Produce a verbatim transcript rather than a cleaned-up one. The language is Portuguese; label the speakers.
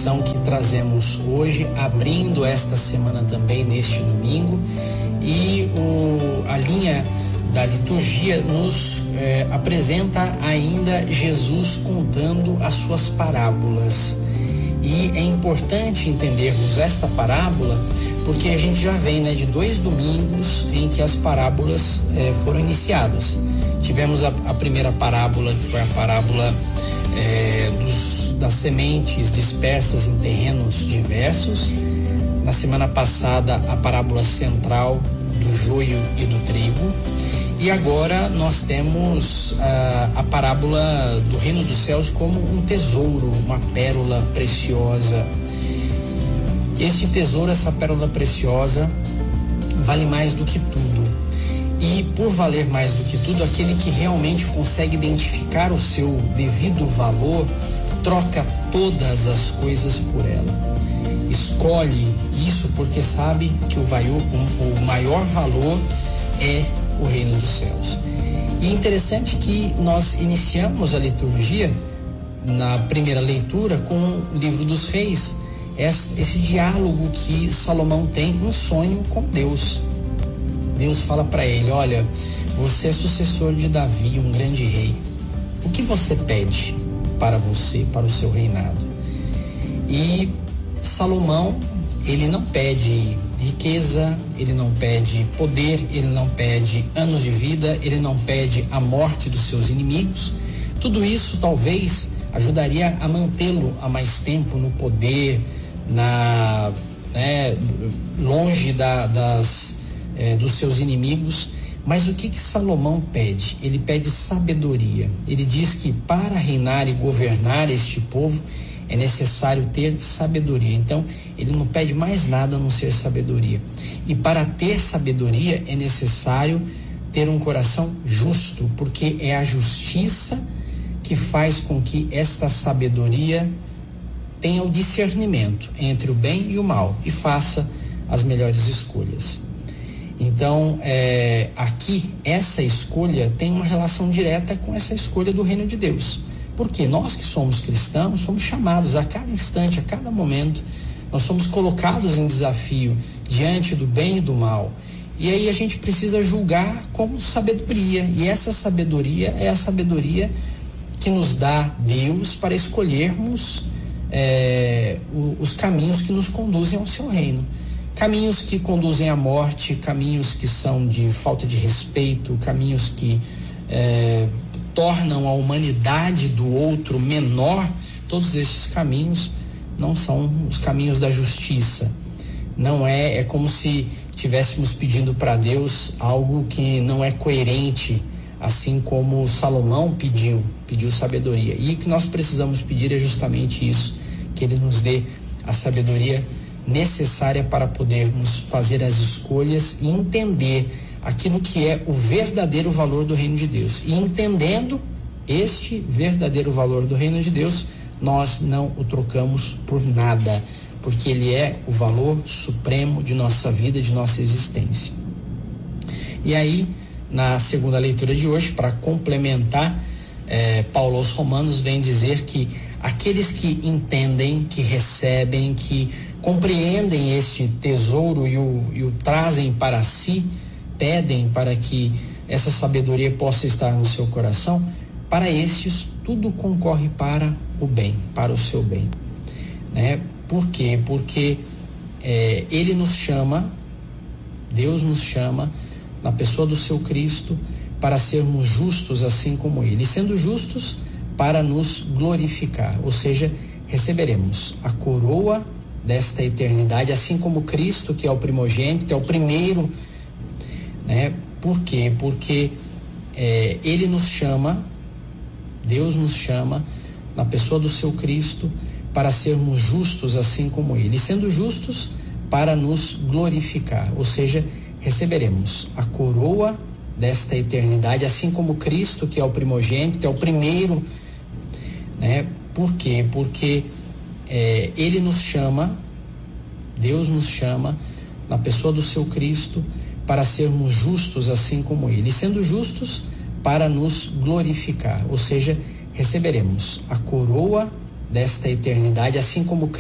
Speaker 1: reflexão que trazemos hoje, abrindo esta semana também neste domingo, e o, a linha da liturgia nos eh, apresenta ainda Jesus contando as suas parábolas. E é importante entendermos esta parábola porque a gente já vem, né, de dois domingos em que as parábolas eh, foram iniciadas. Tivemos a, a primeira parábola, que foi a parábola eh, dos, das sementes dispersas em terrenos diversos. Na semana passada, a parábola central do joio e do trigo. E agora nós temos a, a parábola do reino dos céus como um tesouro, uma pérola preciosa. Este tesouro, essa pérola preciosa, vale mais do que tudo. E por valer mais do que tudo, aquele que realmente consegue identificar o seu devido valor, troca todas as coisas por ela. Escolhe isso porque sabe que o, vaior, o, o maior valor é o reino dos céus. E é interessante que nós iniciamos a liturgia na primeira leitura com o livro dos reis, esse, esse diálogo que Salomão tem, um sonho com Deus. Deus fala para ele: olha, você é sucessor de Davi, um grande rei. O que você pede para você, para o seu reinado? E Salomão, ele não pede riqueza, ele não pede poder, ele não pede anos de vida, ele não pede a morte dos seus inimigos. Tudo isso talvez ajudaria a mantê-lo há mais tempo no poder, na, né, longe da, das, é, dos seus inimigos. Mas o que que Salomão pede? Ele pede sabedoria. Ele diz que para reinar e governar este povo é necessário ter sabedoria. Então, ele não pede mais nada a não ser sabedoria. E para ter sabedoria é necessário ter um coração justo, porque é a justiça que faz com que esta sabedoria tenha o discernimento entre o bem e o mal e faça as melhores escolhas. Então, é, aqui, essa escolha tem uma relação direta com essa escolha do reino de Deus. Porque nós que somos cristãos somos chamados a cada instante, a cada momento, nós somos colocados em desafio diante do bem e do mal. E aí a gente precisa julgar com sabedoria. E essa sabedoria é a sabedoria que nos dá Deus para escolhermos é, o, os caminhos que nos conduzem ao seu reino. Caminhos que conduzem à morte, caminhos que são de falta de respeito, caminhos que é, tornam a humanidade do outro menor. Todos esses caminhos não são os caminhos da justiça. Não é, é como se estivéssemos pedindo para Deus algo que não é coerente, assim como Salomão pediu, pediu sabedoria. E o que nós precisamos pedir é justamente isso, que Ele nos dê a sabedoria necessária para podermos fazer as escolhas e entender aquilo que é o verdadeiro valor do reino de Deus. E entendendo este verdadeiro valor do reino de Deus, nós não o trocamos por nada, porque ele é o valor supremo de nossa vida, de nossa existência. E aí, na segunda leitura de hoje, para complementar, eh, Paulo aos Romanos vem dizer que aqueles que entendem, que recebem, que compreendem este tesouro e o, e o trazem para si, pedem para que essa sabedoria possa estar no seu coração, para estes tudo concorre para o bem, para o seu bem, né? Por quê? Porque é, Ele nos chama, Deus nos chama, na pessoa do seu Cristo, para sermos justos assim como Ele, e sendo justos, para nos glorificar, ou seja, receberemos a coroa desta eternidade, assim como Cristo, que é o primogênito, que é o primeiro, né? Por quê? Porque é, Ele nos chama, Deus nos chama, na pessoa do seu Cristo, para sermos justos assim como Ele, e sendo justos, para nos glorificar, ou seja, receberemos a coroa desta eternidade, assim como Cristo, que é o primogênito, que é o primeiro, né? Por quê? Porque é, Ele nos chama, Deus nos chama, na pessoa do seu Cristo, para sermos justos assim como Ele, e sendo justos, para nos glorificar, ou seja, receberemos a coroa desta eternidade, assim como